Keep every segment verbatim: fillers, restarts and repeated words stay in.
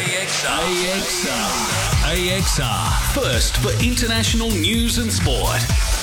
A X R. A X R. A X R. First for international news and sport.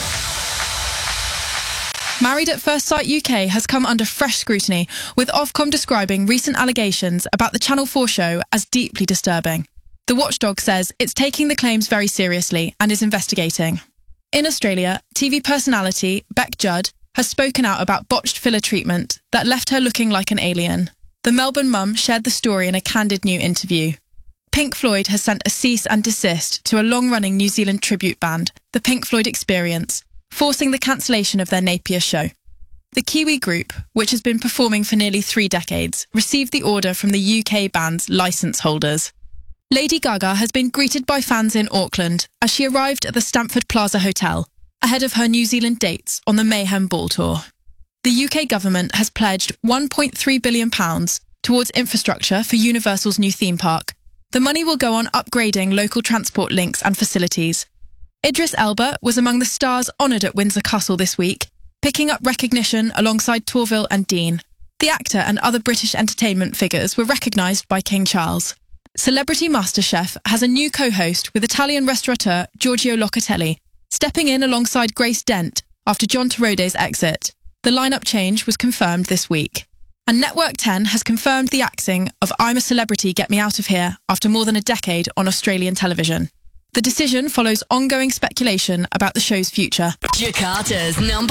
Married at First Sight U K has come under fresh scrutiny, with Ofcom describing recent allegations about the Channel four show as deeply disturbing. The watchdog says it's taking the claims very seriously and is investigating. In Australia, T V personality Beck Judd has spoken out about botched filler treatment that left her looking like an alien. The Melbourne mum shared the story in a candid new interview. Pink Floyd has sent a cease and desist to a long-running New Zealand tribute band, the Pink Floyd Experience, forcing the cancellation of their Napier show. The Kiwi group, which has been performing for nearly three decades, received the order from the U K band's licence holders. Lady Gaga has been greeted by fans in Auckland as she arrived at the Stamford Plaza Hotel, ahead of her New Zealand dates on the Mayhem Ball Tour. The U K government has pledged one point three billion pounds towards infrastructure for Universal's new theme park. The money will go on upgrading local transport links and facilities. Idris Elba was among the stars honoured at Windsor Castle this week, picking up recognition alongside Torvill and Dean. The actor and other British entertainment figures were recognised by King Charles. Celebrity MasterChef has a new co-host with Italian restaurateur Giorgio Locatelli, stepping in alongside Grace Dent after John Terode's exit. The lineup change was confirmed this week. And Network ten has confirmed the axing of I'm a Celebrity, Get Me Out of Here after more than a decade on Australian television. The decision follows ongoing speculation about the show's future. Jakarta's number